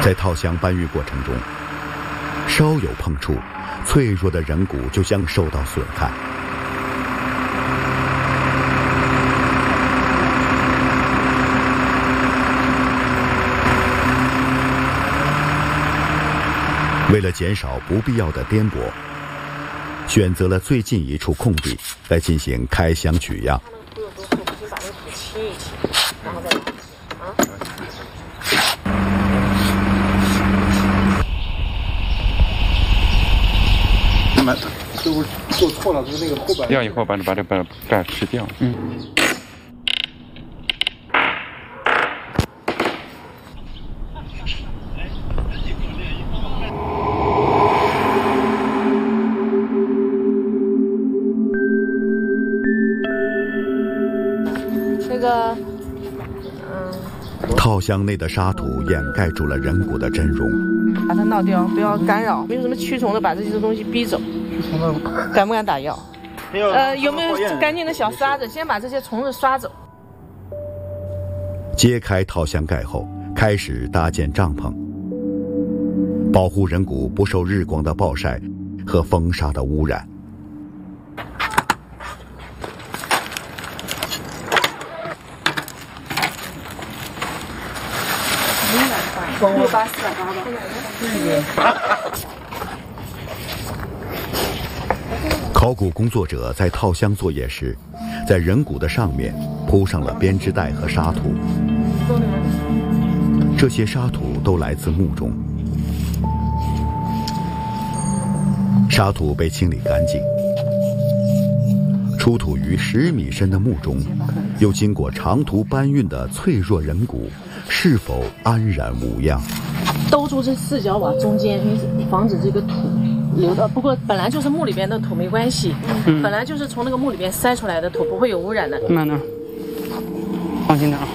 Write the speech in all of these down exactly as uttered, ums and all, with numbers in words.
在套箱搬运过程中，稍有碰触，脆弱的人骨就将受到损害。为了减少不必要的颠簸，选择了最近一处空地来进行开箱取样。 是不是做错了？就是那个后边。 要以后把把这把盖吃掉。嗯。 那个， 嗯。套箱内的沙土掩盖住了人骨的真容。 把它挠掉，不要干扰。没有什么驱虫的，把这些东西逼走。敢不敢打药？呃，有没有干净的小刷子？先把这些虫子刷走。 揭开套箱盖后，开始搭建帐篷，保护人骨不受日光的暴晒和风沙的污染。 六八四百八吧。 考古工作者在套箱作业时，在人骨的上面铺上了编织袋和沙土，这些沙土都来自墓中。沙土被清理干净，出土于十米深的墓中，又经过长途搬运的脆弱人骨，是否安然无恙？ 兜住这四角往中间，防止这个土流到。不过本来就是墓里边的土没关系，嗯、本来就是从那个墓里边筛出来的土，不会有污染的。 慢点，放心点啊。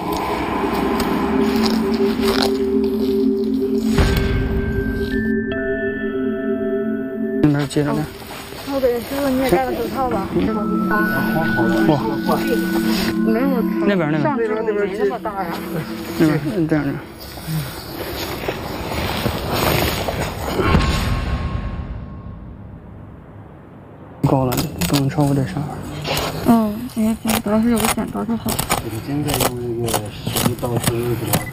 那边接着呢。 后边师傅你也戴个手套吧。嗯、 哇， 没有那边那边上边那边没那么大呀。 那边嗯这样的。够了，不能超过这上。 嗯，行行，主要是有个剪刀就好。 我们现在用那个石刀是多少？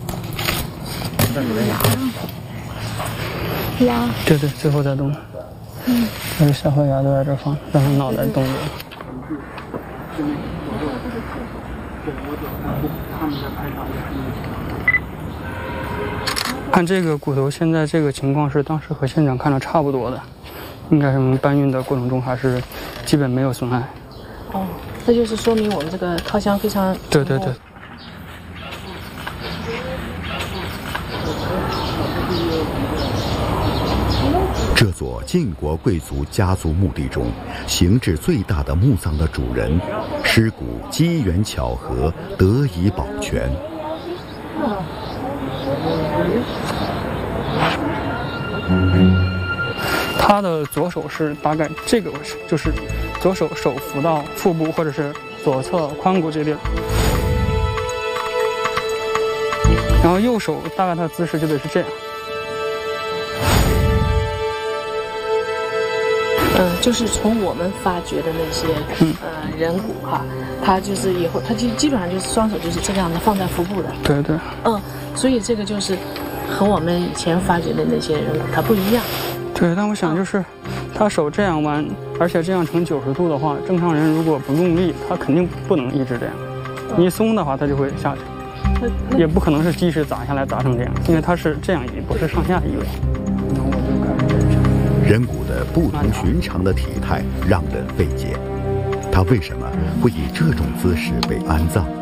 牙。 对对，最后再动。嗯。但是下颌牙都在这放，让他脑袋动着。看这个骨头，现在这个情况是当时和现场看的差不多的。应该是我们搬运的过程中还是基本没有损害。 哦，这就是说明我们这个套箱非常对对对。 这座晋国贵族家族墓地中，形制最大的墓葬的主人，尸骨机缘巧合得以保全。 他的左手是大概这个位置，就是左手手扶到腹部或者是左侧髋骨这地儿，然后右手大概他的姿势就得是这样。 嗯，就是从我们发掘的那些嗯呃人骨哈，他就是以后他基基本上就是双手就是这样的放在腹部的。 对对。 嗯，所以这个就是和我们以前发掘的那些人骨它不一样。 对，但我想就是，他手这样弯，而且这样呈九十度的话，正常人如果不用力，他肯定不能一直这样。你一松的话，他就会下去，也不可能是即使砸下来砸成这样，因为它是这样移，不是上下移位。那我就开始这样。 人骨的不同寻常的体态让人费解，它为什么会以这种姿势被安葬？